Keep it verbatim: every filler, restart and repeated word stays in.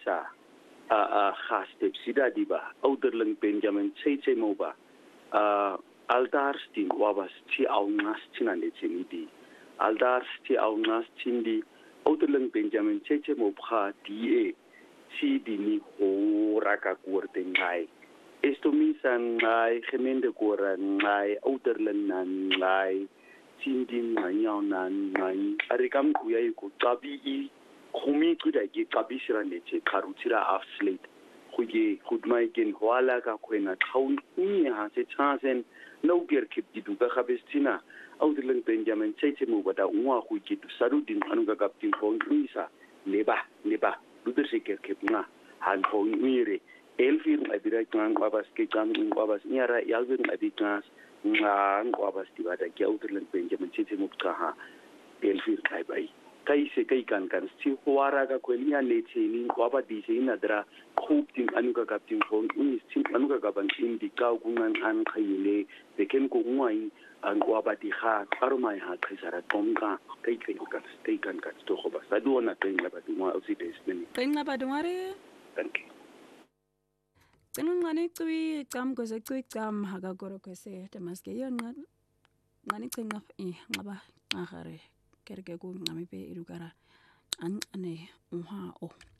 sa a a gas step sida di ba ouderling Benjamin Tshetse mo ba a aldars tin wabas ti au ngas tina le di aldars ti au ngas tindi ouderling Benjamin Tshetse mo bra di si di ni ho raka kuerte ngai esto mi san ngai gemende kora ngai ouderling nan ngai tindi nganyao nan ngai arikam kuya iko tabi i khumi kuda ke kabisira netse kharutira af slate khuje khudmai ken hwala ka khwena thaun ni ha se chasen no ger khip didu ka khabestina ouderling Benjamin Tshetse mo bata ngwa khu ke tu sarudin anu ka kaptin khong isa leba leba dudu se ger khip nga han khong mire elfir abira kan babas ke kan babas nyara yalben abikas nga babas tibada ke ouderling Benjamin Tshetse mo ka elfir kai bai kai se kai kan kan si huara ka kwenia lecheni kwaba dise inadra khub tin anuka kaptin khong unis tin anuka ka ban tin dikau kungan an khaile beken ko ngwai an kwaba di kha armai ha khaisara tomka kai kai ka kai kan ka to khoba saduona kai ngaba dingwa usides nini kai ngaba dingware thank you Ngani cwi cam ko se cwi cam haga goro ko se tamaske yon ngani cengaf eh ngaba ngare kerke ku ngami pe irukara an ane uha o